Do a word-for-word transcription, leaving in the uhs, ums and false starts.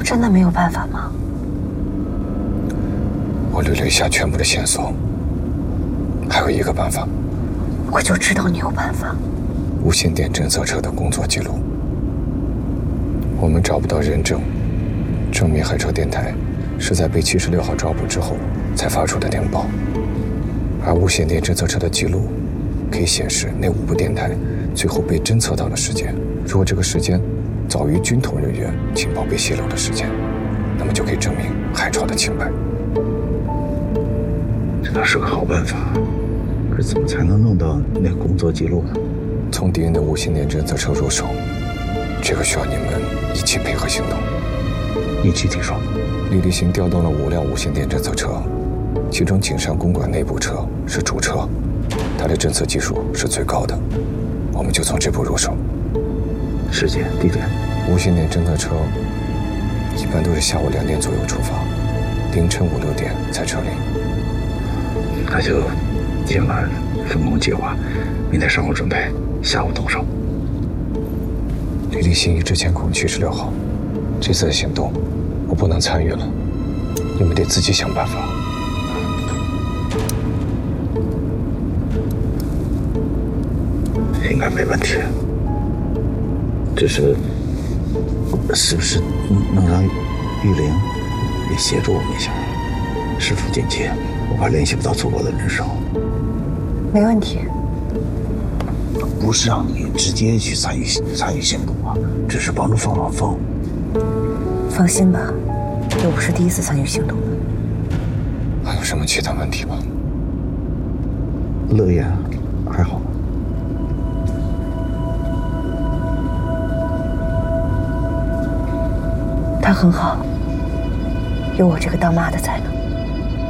就真的没有办法吗？ 我捋了一下全部的线索，还有一个办法。 我就知道你有办法。 无线电侦测车的工作记录，我们找不到人证，证明海潮电台是在被七十六号抓捕之后才发出的电报，而无线电侦测车的记录可以显示那五部电台最后被侦测到的时间。如果这个时间早于军统人员情报被泄露的时间，那么就可以证明海潮的清白。 这倒是个好办法，可是怎么才能弄到那个工作记录呢？ 从敌人的无线电侦测车入手，这个需要你们一起配合行动。 你具体说。 李立新调动了五辆无线电侦测车，其中景山公馆那部车是主车，它的侦测技术是最高的，我们就从这部入手。 时间、地点？ 无线电侦测车一般都是下午两点左右出发，凌晨五六点才撤离。 那就今晚分工计划，明天上午准备，下午动手。 李立新一直监控七十六号，这次的行动我不能参与了，你们得自己想办法。 应该没问题，只是是不是能让玉玲也协助我们一下？事出紧急，我怕联系不到足够的人手。 没问题。 不是让你直接去参与参与行动啊，只是帮助放放风。 放心吧，又不是第一次参与行动了。 还有什么其他问题吗？ 乐言还好吗？ 他很好，有我这个当妈的才能。